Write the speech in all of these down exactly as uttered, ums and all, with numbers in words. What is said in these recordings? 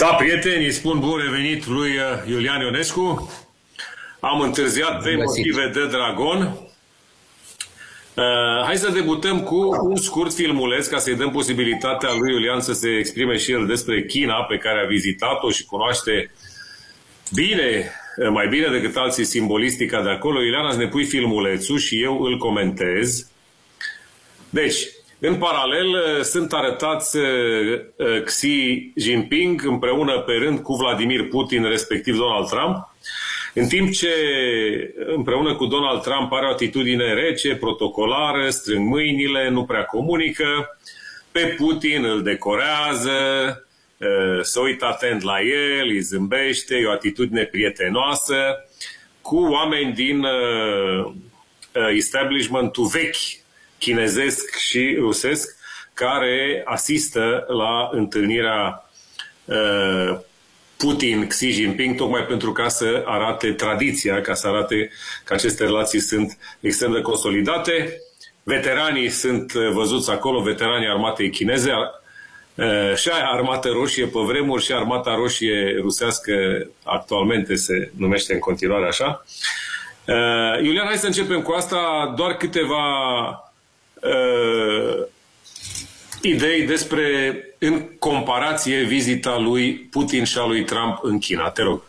Da, prieteni, îi spun bun revenit lui Iulian Ionescu. Am întârziat pe motive de dragon. Uh, hai să debutăm cu un scurt filmuleț ca să-i dăm posibilitatea lui Iulian să se exprime și el despre China, pe care a vizitat-o și cunoaște bine, mai bine decât alții, simbolistica de acolo. Iulian, să ne pui filmulețul și eu îl comentez. Deci, în paralel, sunt arătați Xi Jinping împreună pe rând cu Vladimir Putin, respectiv Donald Trump, în timp ce împreună cu Donald Trump are o atitudine rece, protocolară, strâng mâinile, nu prea comunică. Pe Putin îl decorează, se uită atent la el, îi zâmbește, e o atitudine prietenoasă, cu oameni din establishmentul vechi, chinezesc și rusesc, care asistă la întâlnirea uh, Putin-Xi Jinping, tocmai pentru ca să arate tradiția, ca să arate că aceste relații sunt extrem de consolidate. Veteranii sunt văzuți acolo, veteranii armatei chineze, uh, și armata roșie pe vremuri și armata roșie rusească actualmente se numește în continuare așa. Uh, Iulian, hai să începem cu asta, doar câteva Uh, idei despre, în comparație, vizita lui Putin și a lui Trump în China. Te rog.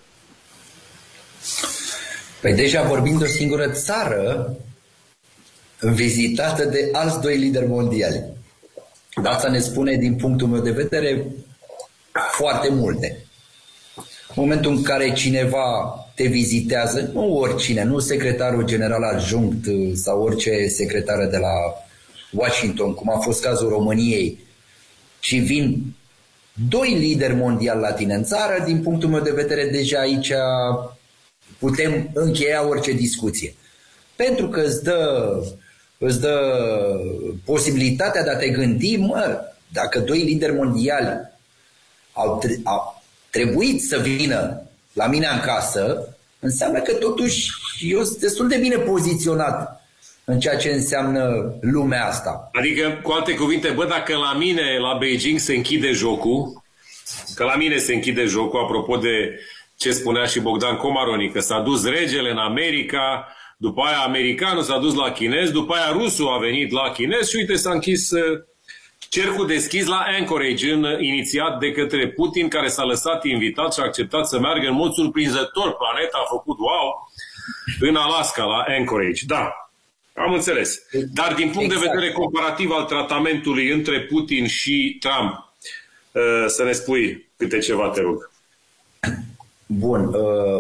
Păi deja vorbim de o singură țară vizitată de alți doi lideri mondiali. Da. Asta ne spune, din punctul meu de vedere, foarte multe. În momentul în care cineva te vizitează, nu oricine, nu secretarul general adjunct sau orice secretară de la Washington, cum a fost cazul României, ci vin doi lideri mondiali la tine în țară, din punctul meu de vedere, deja aici putem încheia orice discuție. Pentru că îți dă, îți dă posibilitatea de a te gândi, mă, dacă doi lideri mondiali au, tre au trebuit să vină la mine în casă, înseamnă că totuși eu sunt destul de bine poziționat în ceea ce înseamnă lumea asta. Adică, cu alte cuvinte, bă, dacă la mine, la Beijing, se închide jocul, că la mine se închide jocul, apropo de ce spunea și Bogdan Comaroni, că s-a dus regele în America, după aia americanul s-a dus la chinez, după aia rusul a venit la chinez și uite, s-a închis cercul deschis la Anchorage, în, inițiat de către Putin, care s-a lăsat invitat și a acceptat să meargă în mod surprinzător. Planeta a făcut wow în Alaska, la Anchorage. Da. Am înțeles. Dar din punct exact. de vedere comparativ al tratamentului între Putin și Trump, să ne spui câte ceva, te rog. Bun.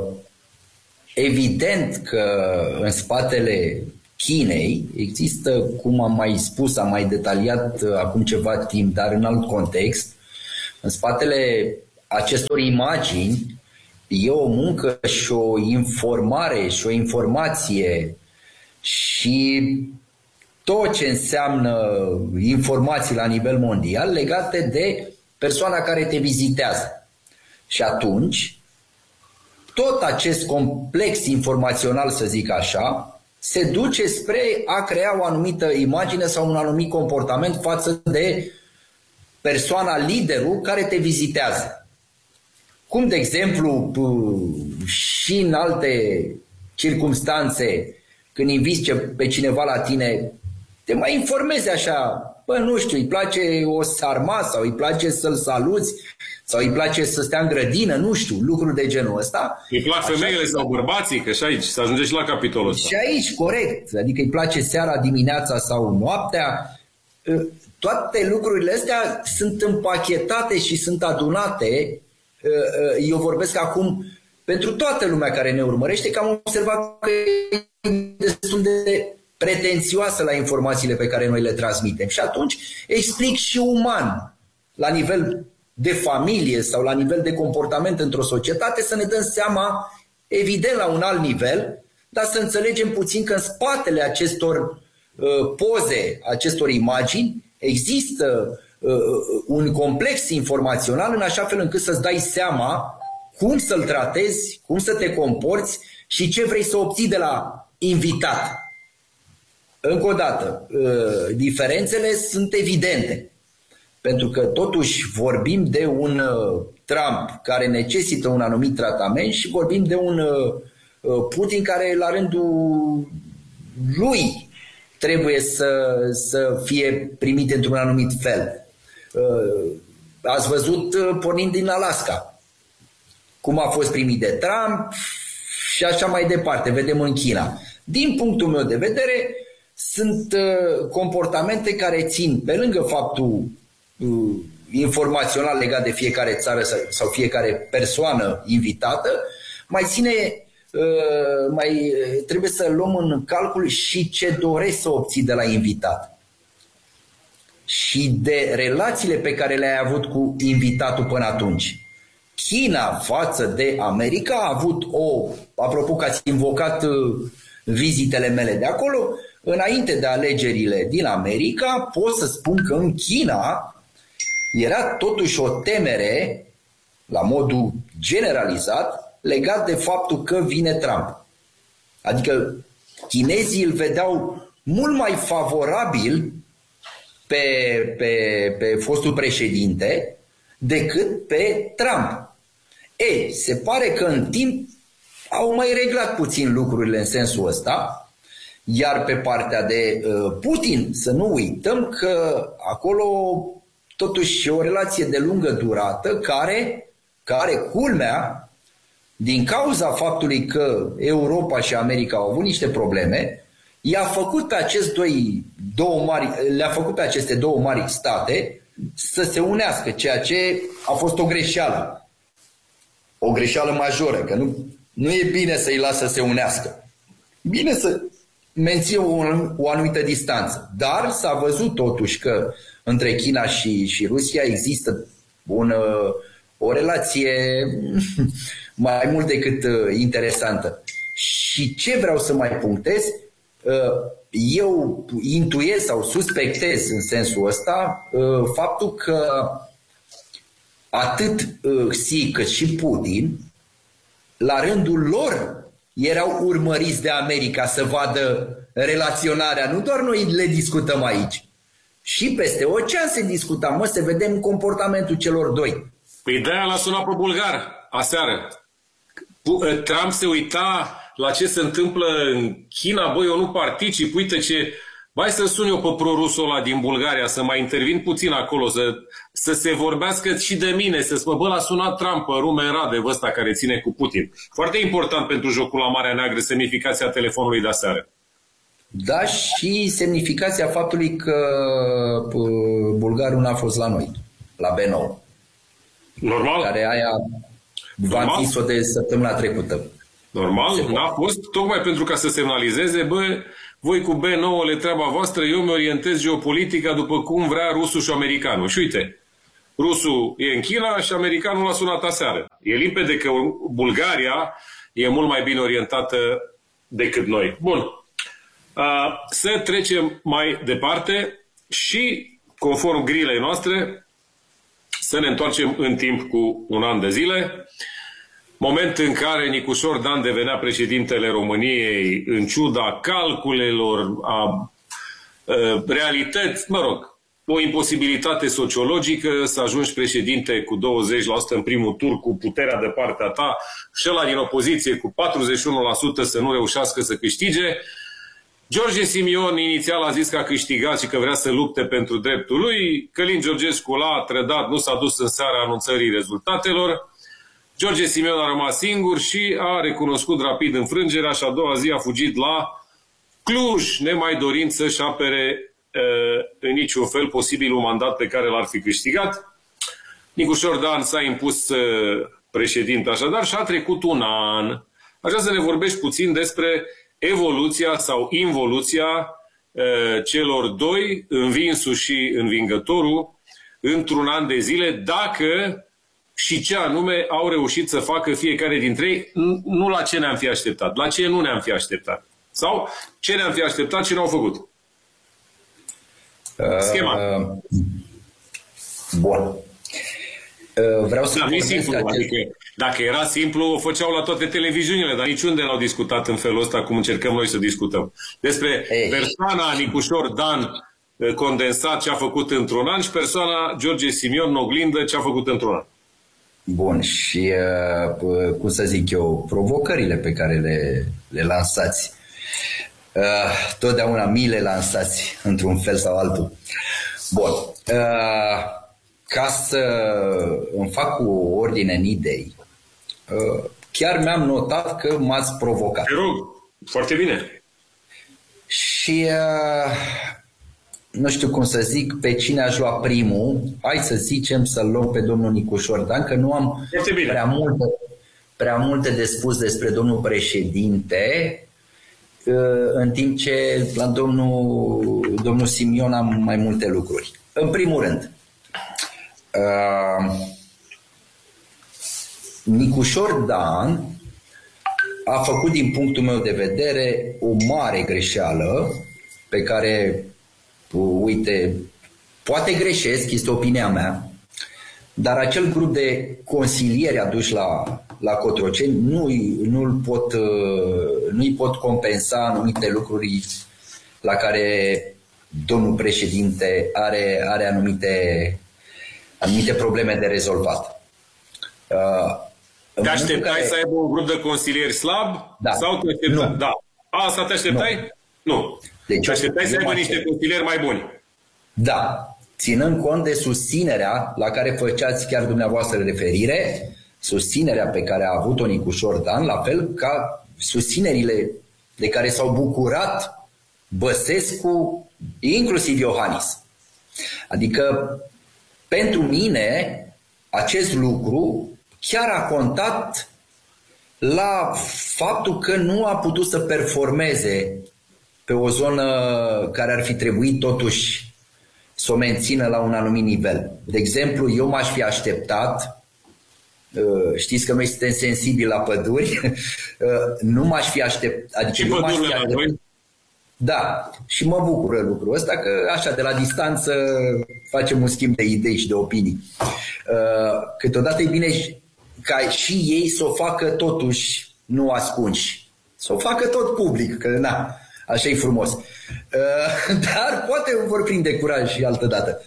Evident că în spatele Chinei există, cum am mai spus, am mai detaliat acum ceva timp, dar în alt context, în spatele acestor imagini e o muncă și o informare și o informație și tot ce înseamnă informații la nivel mondial legate de persoana care te vizitează. Și atunci, tot acest complex informațional, să zic așa, se duce spre a crea o anumită imagine sau un anumit comportament față de persoana, liderul care te vizitează. Cum, de exemplu, și în alte circumstanțe, când inviți pe cineva la tine, te mai informezi așa, bă, nu știu, îi place o sarma sau îi place să-l saluți sau îi place să stea în grădină, nu știu, lucruri de genul ăsta. Îi plac femeile sau bărbații, că și aici, să ajunge și la capitolul ăsta. Și aici, corect, adică îi place seara, dimineața sau noaptea. Toate lucrurile astea sunt împachetate și sunt adunate. Eu vorbesc acum pentru toată lumea care ne urmărește, că am observat că e destul de pretențioasă la informațiile pe care noi le transmitem. Și atunci explic și uman, la nivel de familie sau la nivel de comportament într-o societate, să ne dăm seama, evident la un alt nivel, dar să înțelegem puțin că în spatele acestor uh, poze, acestor imagini, există uh, un complex informațional în așa fel încât să-ți dai seama cum să-l tratezi, cum să te comporți și ce vrei să obții de la invitat. Încă o dată, diferențele sunt evidente. pentru că totuși vorbim de un Trump care necesită un anumit tratament și vorbim de un Putin care la rândul lui trebuie să, să fie primit într-un anumit fel. Ați văzut pornind din Alaska cum a fost primit de Trump și așa mai departe, vedem în China. Din punctul meu de vedere, sunt comportamente care țin, pe lângă faptul informațional legat de fiecare țară sau fiecare persoană invitată, mai ține, mai trebuie să luăm în calcul și ce doresc să obții de la invitat și de relațiile pe care le-ai avut cu invitatul până atunci. China față de America a avut o, apropo că ați invocat vizitele mele de acolo, înainte de alegerile din America, pot să spun că în China era totuși o temere, la modul generalizat, legat de faptul că vine Trump. Adică chinezii îl vedeau mult mai favorabil pe, pe, pe fostul președinte decât pe Trump. Ei, se pare că în timp au mai reglat puțin lucrurile în sensul ăsta, iar pe partea de uh, Putin, să nu uităm că acolo totuși e o relație de lungă durată care, care culmea, din cauza faptului că Europa și America au avut niște probleme, i-a făcut pe acest doi, două mari, le-a făcut pe aceste două mari state să se unească, ceea ce a fost o greșeală. O greșeală majoră, că nu, nu e bine să-i lasă să se unească. Bine să menține o, o anumită distanță. Dar s-a văzut totuși că între China și, și Rusia există un, o relație mai mult decât interesantă. Și ce vreau să mai punctez, eu intuiez sau suspectez în sensul ăsta faptul că atât Xi cât și Putin, la rândul lor, erau urmăriți de America să vadă relaționarea. Nu doar noi le discutăm aici. Și peste ocean se discuta, mă, să vedem comportamentul celor doi. Păi de-aia l-a sunat pe bulgar aseară. Trump se uita la ce se întâmplă în China, băi, eu nu particip, uite ce... Hai să sun eu pe prorusul ăla din Bulgaria, să mai intervin puțin acolo, să, să se vorbească și de mine, să spun, bă, l-a sunat Trump pe Rumen Radev ăsta care ține cu Putin. Foarte important pentru jocul la Marea Neagră, semnificația telefonului de aseară. Da, și semnificația faptului că bulgarul n-a fost la noi, la B nouă. Normal. Care aia v-a închis-o de săptămâna trecută. Normal, n-a fost, tocmai pentru ca să semnalizeze, bă, voi cu B nouă le treaba voastră, eu mi-orientez geopolitica după cum vrea rusul și americanul. Și uite, rusul e în China și americanul l-a sunat aseară. E limpede că Bulgaria e mult mai bine orientată decât noi. Bun. Să trecem mai departe și, conform grilei noastre, să ne întoarcem în timp cu un an de zile. Moment în care Nicușor Dan devenea președintele României în ciuda calculelor, a, a realități, mă rog, o imposibilitate sociologică să ajungi președinte cu douăzeci la sută în primul tur cu puterea de partea ta și ăla din opoziție cu patruzeci și unu la sută să nu reușească să câștige. George Simion inițial a zis că a câștigat și că vrea să lupte pentru dreptul lui. Călin Georgescu l-a trădat, nu s-a dus în seara anunțării rezultatelor. George Simion a rămas singur și a recunoscut rapid înfrângerea și a doua zi a fugit la Cluj, nemai dorind să-și apere uh, în niciun fel posibilul mandat pe care l-ar fi câștigat. Nicușor Dan s-a impus uh, președinte așadar și a trecut un an. Aș vrea să ne vorbești puțin despre evoluția sau involuția uh, celor doi, învinsul și învingătorul, într-un an de zile, dacă și ce anume au reușit să facă fiecare dintre ei, nu la ce ne-am fi așteptat, la ce nu ne-am fi așteptat. Sau ce ne-am fi așteptat, ce n-au făcut. Schema. Uh, bun. Uh, vreau să da, nu e simplu. acest... Adică, dacă era simplu, o făceau la toate televiziunile, dar niciunde n-au discutat în felul ăsta cum încercăm noi să discutăm. Despre Ei. persoana Nicușor Dan condensat ce a făcut într-un an și persoana George Simion în oglindă ce a făcut într-un an. Bun, și uh, cum să zic eu, provocările pe care le, le lansați, uh, totdeauna mi le lansați într-un fel sau altul. Bun, uh, ca să îmi fac o ordine în idei, uh, chiar mi-am notat că m-ați provocat. Te rog, foarte bine. Și uh, nu știu cum să zic, pe cine aș lua primul. Hai să zicem să-l luăm pe domnul Nicu Șordan, că nu am prea multe, prea multe de spus despre domnul președinte, în timp ce la domnul, domnul Simion am mai multe lucruri. În primul rând, uh, Nicu Șordan a făcut, din punctul meu de vedere, o mare greșeală pe care, uite, poate greșesc, este opinia mea, dar acel grup de consilieri aduși la, la Cotroceni nu-i, nu-l pot, nu-i pot compensa anumite lucruri la care domnul președinte are, are anumite, anumite probleme de rezolvat. Te așteptai care... să aibă un grup de consilieri slab? Da. Sau te așteptai? Nu. Da. Asta te așteptai? Nu. nu. Deci, te așteptai să aibă niște consilieri mai buni? Da. Ținând cont de susținerea la care făceați chiar dumneavoastră referire, susținerea pe care a avut-o Nicu Șordan, la fel ca susținerile de care s-au bucurat Băsescu, inclusiv Iohannis. Adică, pentru mine, acest lucru chiar a contat la faptul că nu a putut să performeze pe o zonă care ar fi trebuit totuși să o mențină la un anumit nivel. De exemplu, eu m-aș fi așteptat, știți că noi suntem sensibili la păduri, nu m-aș fi așteptat. Adică și pădurile la noi? Da, și mă bucură lucrul ăsta că așa de la distanță facem un schimb de idei și de opinii. Câteodată e bine ca și ei să o facă totuși nu ascunși. Să o facă tot public, că na, așa e frumos. Dar poate vor prinde curaj și altă dată.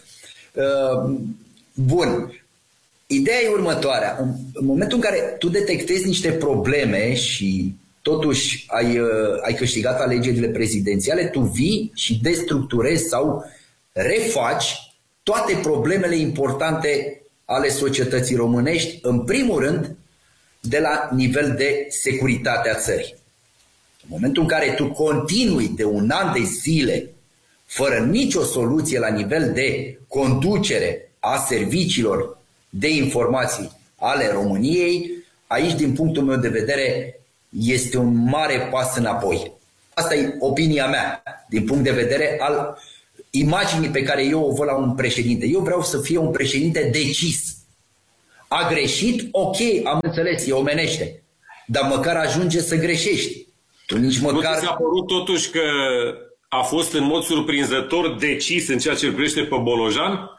Bun. Ideea e următoarea. În momentul în care tu detectezi niște probleme și totuși ai, ai câștigat alegerile prezidențiale, tu vii și destructurezi sau refaci toate problemele importante ale societății românești, în primul rând, de la nivel de securitate a țării. În momentul în care tu continui de un an de zile fără nicio soluție la nivel de conducere a serviciilor de informații ale României, aici, din punctul meu de vedere, este un mare pas înapoi. Asta e opinia mea, din punct de vedere al imaginii pe care eu o văd la un președinte. Eu vreau să fie un președinte decis. A greșit? Ok, am înțeles, e omenește. Dar măcar ajunge să greșești. Tu nici măcar... Nu ți s-a părut totuși că a fost în mod surprinzător decis în ceea ce îl privește pe Bolojan?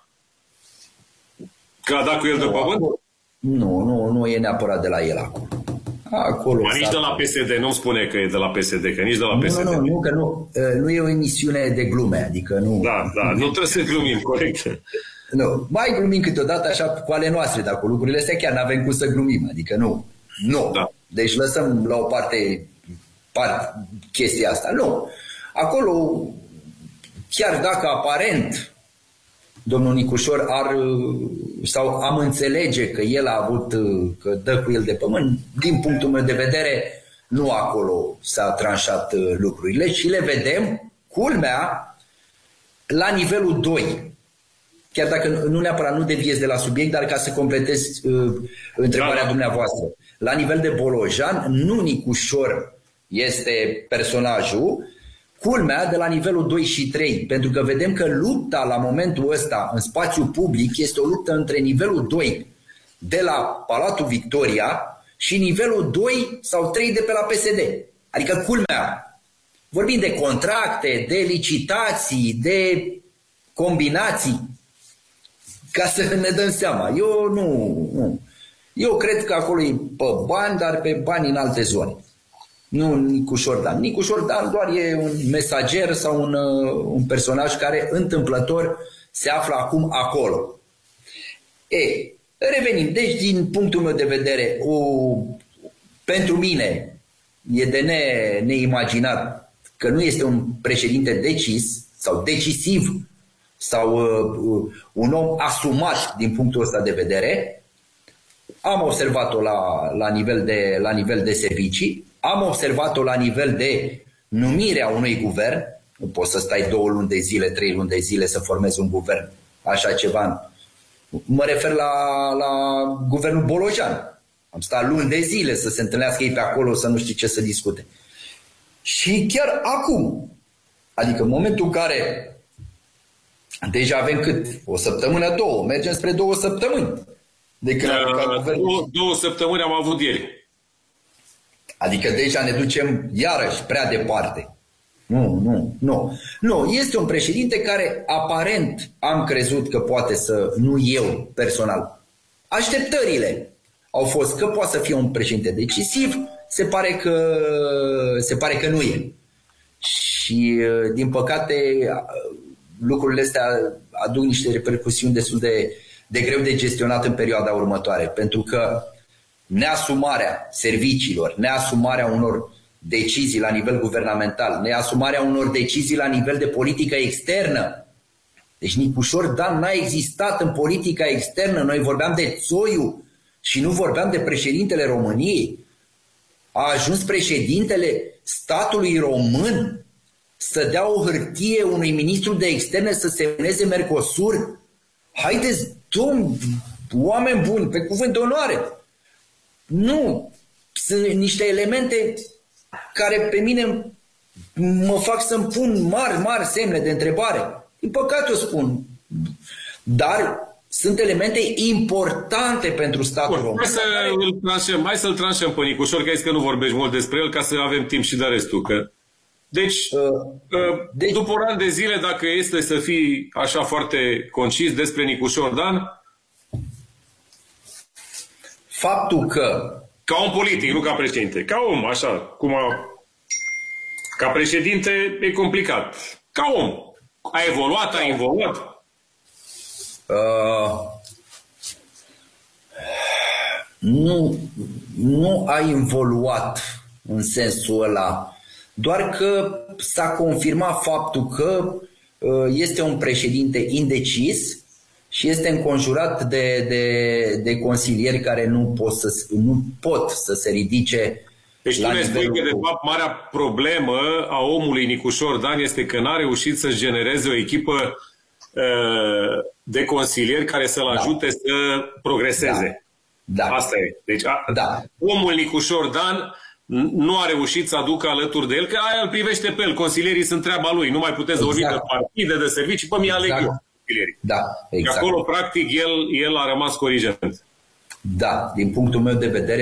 Că a dat cu el de pământ? Nu, nu, nu e neapărat de la el acum. Acolo Ma nici de la P S D, nu spune că e de la P S D, că nici de la P S D. Nu, nu, nu, că nu, nu e o emisiune de glume, adică nu... Da, da, nu trebuie să glumim, corect. Nu, mai glumim câteodată așa cu ale noastre, dar cu lucrurile astea chiar n-avem cum să glumim, adică nu. Nu. Da. Deci lăsăm la o parte, parte chestia asta. Nu. Acolo, chiar dacă aparent domnul Nicușor ar, sau am înțelege că el a avut, că dă cu el de pământ, din punctul meu de vedere, nu acolo s-a tranșat lucrurile și le vedem, culmea, la nivelul doi. Chiar dacă nu neapărat nu deviez de la subiect, dar ca să completez uh, întrebarea da. dumneavoastră. La nivel de Bolojan, nu Nicușor este personajul, culmea de la nivelul doi și trei, pentru că vedem că lupta la momentul ăsta în spațiu public este o luptă între nivelul doi de la Palatul Victoria și nivelul doi sau trei de pe la P S D. Adică culmea. Vorbim de contracte, de licitații, de combinații, ca să ne dăm seama. Eu nu, nu. Eu cred că acolo e pe bani, dar pe bani în alte zone. Nu Nicușor Dan. Nicușor Dan doar e un mesager sau un, un personaj care întâmplător se află acum acolo. E, revenim. Deci, din punctul meu de vedere, o, pentru mine e de ne, neimaginat că nu este un președinte decis sau decisiv sau uh, un om asumat din punctul ăsta de vedere. Am observat-o la, la, nivel de, la nivel de servicii, am observat-o la nivel de numirea unui guvern. Nu poți să stai două luni de zile, trei luni de zile să formezi un guvern, așa ceva. Mă refer la, la guvernul Bolojan. Am stat luni de zile să se întâlnească ei pe acolo, să nu știu ce să discute. Și chiar acum, adică în momentul în care deja avem cât? O săptămână, două, mergem spre două săptămâni. De când uh, două, două săptămâni am avut ieri. Adică deja ne ducem iarăși prea departe. Nu, nu, nu. Nu, este un președinte care aparent am crezut că poate să, nu eu personal, așteptările au fost că poate să fie un președinte decisiv, se pare că, se pare că nu e. Și din păcate lucrurile astea aduc niște repercusiuni destul de, de greu de gestionat în perioada următoare, pentru că neasumarea serviciilor, neasumarea unor decizii la nivel guvernamental, neasumarea unor decizii la nivel de politică externă. Deci Nicușor Dan n-a existat în politica externă. Noi vorbeam de Țoiu și nu vorbeam de președintele României. A ajuns președintele statului român să dea o hârtie unui ministru de externe să semneze Mercosur. Haideți, domn, oameni buni, pe cuvânt de onoare. Nu, sunt niște elemente care pe mine mă fac să-mi pun mari, mari semne de întrebare. Din păcate o spun. Dar sunt elemente importante pentru statul român. Hai să-l tranșăm, hai să-l tranșăm pe Nicușor, că ai zis că nu vorbești mult despre el, ca să avem timp și de restul. Că... Deci, uh, uh, deci, după un an de zile, dacă este să fii așa foarte concis despre Nicușor Dan, faptul că... Ca om politic, nu ca președinte. Ca om, așa, cum a... Ca președinte e complicat. Ca om. A evoluat, a evoluat? Uh, nu, nu a evoluat în sensul ăla. Doar că s-a confirmat faptul că uh, este un președinte indecis și este înconjurat de, de, de consilieri care nu pot să, nu pot să se ridice. Deci tu ne spui că, de fapt, marea problemă a omului Nicușor Dan este că n-a reușit să-și genereze o echipă uh, de consilieri care să-l ajute da. să progreseze. Da. Da. Asta e. Deci a, da. omul Nicușor Dan nu a reușit să aducă alături de el, că aia îl privește pe el. Consilierii sunt treaba lui. Nu mai puteți exact. vorbi de partide, de servicii, pe mie aleg exact. eu. Da, exact. Și acolo, practic, el, el a rămas corigent. Da, din punctul meu de vedere,